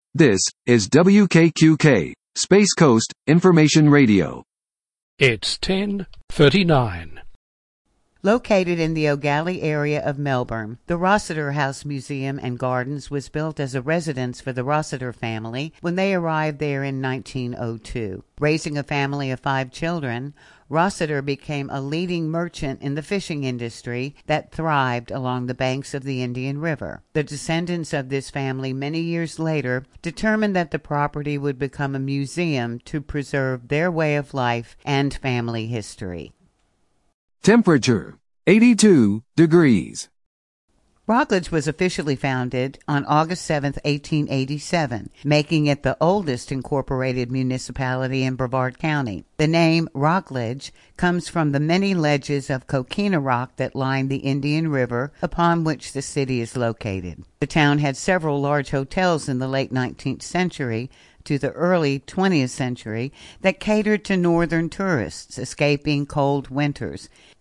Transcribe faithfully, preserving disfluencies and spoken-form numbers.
This is W K Q K, Space Coast Information Radio. It's ten thirty-nine. Located in the O'Galley area of Melbourne, the Rossiter House Museum and Gardens was built as a residence for the Rossiter family when they arrived there in nineteen oh two. Raising a family of five children, Rossiter became a leading merchant in the fishing industry that thrived along the banks of the Indian River. The descendants of this family many years later determined that the property would become a museum to preserve their way of life and family history. Temperature, eighty-two degrees. Rockledge was officially founded on August seventh, eighteen eighty-seven, making it the oldest incorporated municipality in Brevard County. The name Rockledge comes from the many ledges of coquina rock that line the Indian River upon which the city is located. The town had several large hotels in the late nineteenth century to the early twentieth century that catered to northern tourists escaping cold winters,